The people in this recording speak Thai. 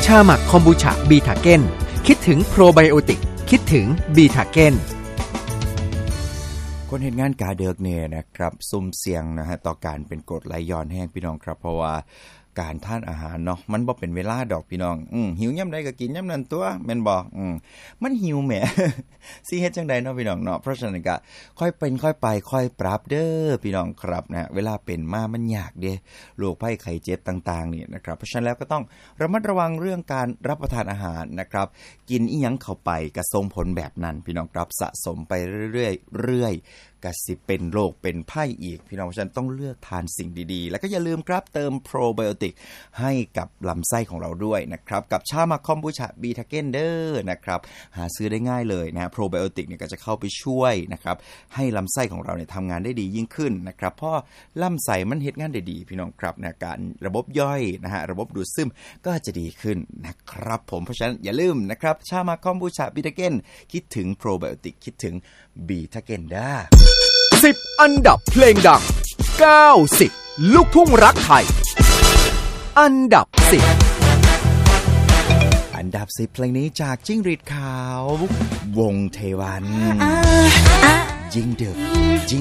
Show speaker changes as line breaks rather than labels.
าหมักคอมบูชาบีทาเก้นคิดถึงโปรไบโอติกคิดถึงบีทาเก้น
คนเฮ็ดงานกาเดิกเนี่ยนะครับซุ่มเสี่ยงนะฮะต่อการเป็นกรดไหลย้อนแห้งพี่น้องครับเพราะว่าการทานอาหารเนาะมันบ่เป็นเวลาดอกพี่น้องหิวยามใดก็กินยามนั้นตัวแม่นบ่มันหิวแหม สิเฮ็ดจังได๋เนาะพี่น้องเนาะเพราะฉะนั้นก็ค่อยเป็นค่อยไปค่อยปรับเด้อพี่น้องครับนะเวลาเป็นมามันยากเด้โรคภัยไข้เจ็บต่างๆนี่นะครับเพราะฉะนั้นแล้วก็ต้องระมัดระวังเรื่องการรับประทานอาหารนะครับกินอีหยังเข้าไปก็ส่งผลแบบนั้นพี่น้องครับสะสมไปเรื่อยๆก็สิเป็นโรคเป็นภัยอีกพี่น้องเพราะฉะนั้นต้องเลือกทานสิ่งดีๆแล้วก็อย่าลืมครับเติมโปรไบโอติกให้กับลำไส้ของเราด้วยนะครับกับชาหมักคอมบูชาบีทาเก้นเด้อนะครับหาซื้อได้ง่ายเลยนะโปรไบโอติกเนี่ยก็จะเข้าไปช่วยนะครับให้ลำไส้ของเราเนี่ยทำงานได้ดียิ่งขึ้นนะครับเพราะลำไส้มันเฮ็ดงานได้ดีพี่น้องครับนะการระบบย่อยนะฮะระบบดูดซึมก็จะดีขึ้นนะครับผมเพราะฉะนั้นอย่าลืมนะครับชาหมักคอมบูชาบีทาเก้นคิดถึงโปรไบโอติกคิดถึงบีทาเก้นเด้อ
10 อันดับเพลงดัง90ลูกทุ่งรักไทยอันดับ10
เพลงนี้จากจิ้งหรีดขาววงเทวันยิ่งดึก